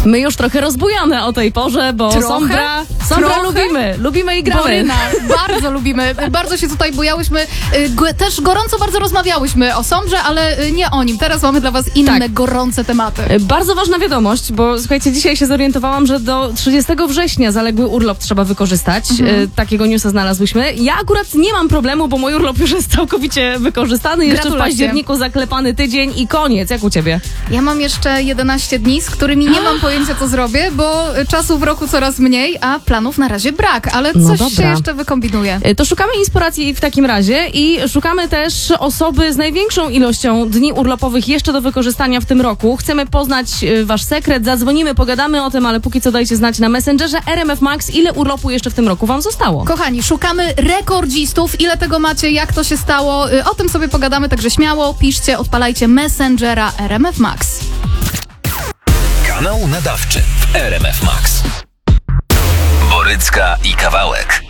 My już trochę rozbujane o tej porze, bo Sombra lubimy i gramy. Boryna, bardzo lubimy. Bardzo się tutaj bujałyśmy. Też gorąco bardzo rozmawiałyśmy o Sombrze, ale nie o nim. Teraz mamy dla was inne gorące tematy. Bardzo ważna wiadomość, bo słuchajcie, dzisiaj się zorientowałam, że do 30 września zaległy urlop trzeba wykorzystać. Takiego newsa znalazłyśmy. Ja akurat nie mam problemu, bo mój urlop już jest całkowicie wykorzystany. Jeszcze w październiku zaklepany tydzień i koniec. Jak u ciebie? Ja mam jeszcze 11 dni, z którymi nie mam pojęcia, co zrobię, bo czasu w roku coraz mniej, a planów na razie brak, ale coś się jeszcze wykombinuje. To szukamy inspiracji w takim razie i szukamy też osoby z największą ilością dni urlopowych jeszcze do wykorzystania w tym roku. Chcemy poznać wasz sekret, zadzwonimy, pogadamy o tym, ale póki co dajcie znać na Messengerze RMF Max, ile urlopu jeszcze w tym roku wam zostało. Kochani, szukamy rekordzistów, ile tego macie, jak to się stało, o tym sobie pogadamy, także śmiało piszcie, odpalajcie Messengera RMF Max. Kanał nadawczy w RMF Max. Borycka i Kawałek.